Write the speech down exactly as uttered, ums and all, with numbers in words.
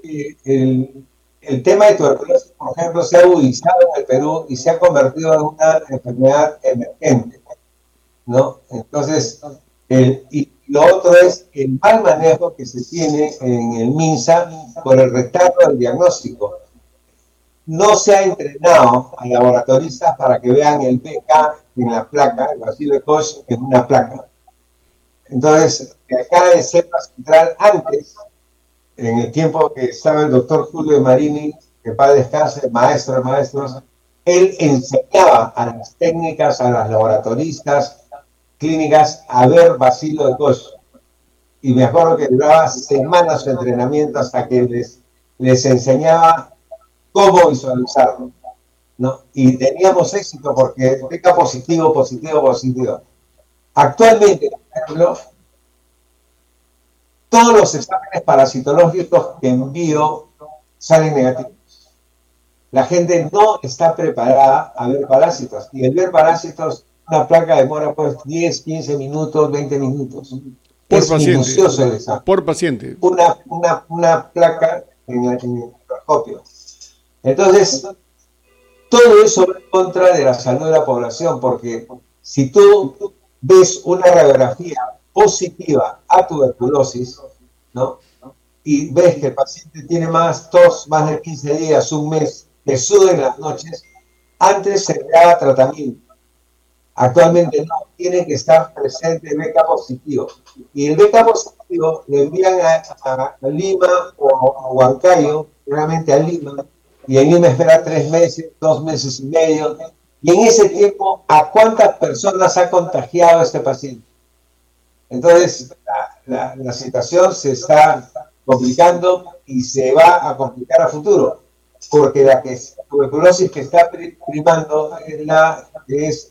que el, el tema de tuberculosis, por ejemplo, se ha agudizado en el Perú y se ha convertido en una enfermedad emergente, ¿no? Entonces, el, y lo otro es el mal manejo que se tiene en el MINSA por el retardo del diagnóstico. No se ha entrenado a laboratoristas para que vean el B K en la placa, el bacilo de Koch en una placa. Entonces, acá en Cepa Central, antes, en el tiempo que estaba el doctor Julio de Marini, que para descanse, maestro de maestros, él enseñaba a las técnicas, a las laboratoristas clínicas a ver bacilo de Koch. Y me acuerdo que duraba semanas de entrenamiento hasta que les, les enseñaba cómo visualizarlo, ¿no? Y teníamos éxito porque beca positivo, positivo, positivo. Actualmente, por ejemplo, todos los exámenes parasitológicos que envío salen negativos. La gente no está preparada a ver parásitos. Y el ver parásitos, una placa demora pues diez, quince minutos, veinte minutos. Por es paciente. minucioso el examen. Por paciente. Una, una, una placa en el, en el microscopio. Entonces, todo eso va en contra de la salud de la población, porque si tú ves una radiografía positiva a tuberculosis, ¿no? Y ves que el paciente tiene más tos, más de quince días, un mes, le suda en las noches, antes se le daba tratamiento. Actualmente no, tiene que estar presente el B K positivo. Y el B K positivo le envían a, a, a Lima o a Huancayo, realmente a Lima, y en Lima espera tres meses, dos meses y medio. Y en ese tiempo, ¿a cuántas personas ha contagiado este paciente? Entonces, la, la, la situación se está complicando y se va a complicar a futuro, porque la que, tuberculosis que está primando es la que es